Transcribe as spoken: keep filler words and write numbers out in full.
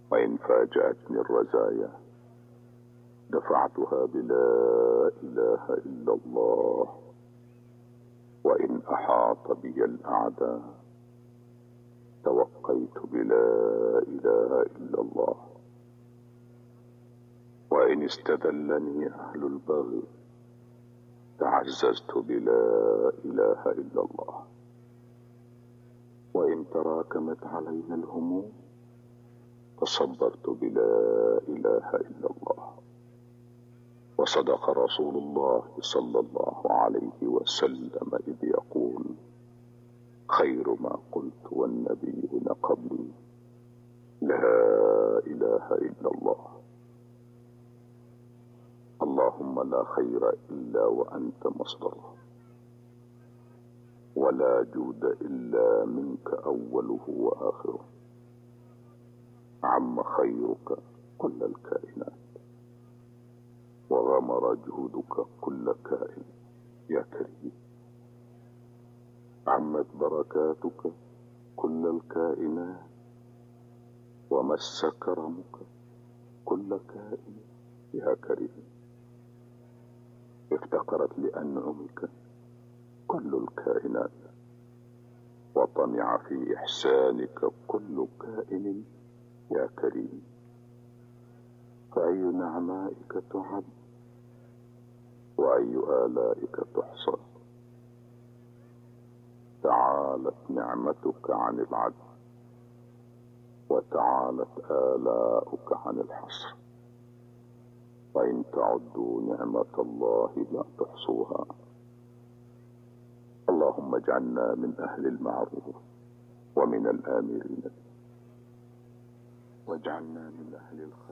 وإن فاجأتني الرزايا دفعتها بلا إله إلا الله، وإن أحاط بي الأعداء توقيت بلا إله إلا الله، وإن استذلني أهل البغي تعززت بلا إله إلا الله، وإن تراكمت علينا الهموم تصبرت بلا إله إلا الله. وصدق رسول الله صلى الله عليه وسلم إذ يقول: خير ما قلت والنبيون قبلي لا إله إلا الله. اللهم لا خير إلا وأنت مصدره، ولا جود إلا منك أوله وآخره، عم خيرك كل الكائنات، وغمر جهدك كل كائن يا كريم، عمت بركاتك كل الكائنات، ومس كرمك كل كائن يا كريم، افتقرت لأنعمك كل الكائنات، وطمع في إحسانك كل كائن يا كريم، فأي نعمائك تعد وأي آلائك تحصى، تعالت نعمتك عن العد، وتعالت آلاؤك عن الحصر، وإن تعدوا نعمة الله لا تحصوها. اللهم اجعلنا من أهل المعروف ومن الآمرين، واجعلنا من أهل الخير.